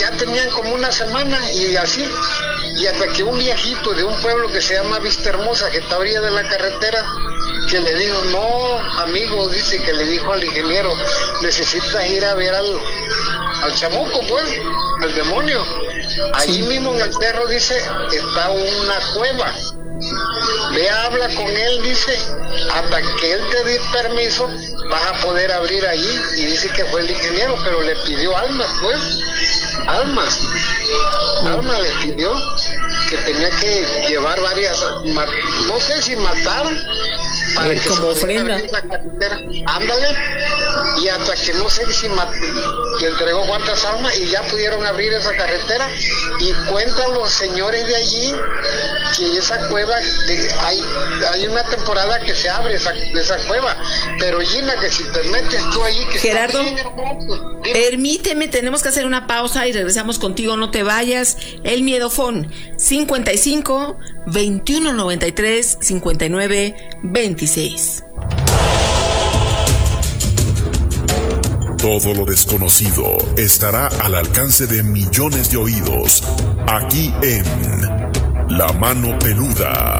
ya tenían como una semana y así, y hasta que un viejito de un pueblo que se llama Vista Hermosa, que está a orilla de la carretera, que le dijo, no, amigo, dice, que le dijo al ingeniero, necesitas ir a ver al chamuco, pues, al demonio. Allí mismo en el cerro, dice, está una cueva. Ve, habla con él, dice, hasta que él te dé permiso, vas a poder abrir allí. Y dice que fue el ingeniero, pero le pidió almas, pues, almas le pidió, que tenía que llevar varias, no sé si matar, para que como ofrenda. Ándale, y hasta que no sé si le entregó cuántas almas y ya pudieron abrir esa carretera. Y cuentan los señores de allí que esa cueva, hay una temporada que se abre esa cueva, pero Gina, que si te metes tú allí, que Gerardo, permíteme, tenemos que hacer una pausa y regresamos contigo, no te vayas. El Miedofón 55 21 93 59 26. Todo lo desconocido estará al alcance de millones de oídos, aquí en La Mano Peluda.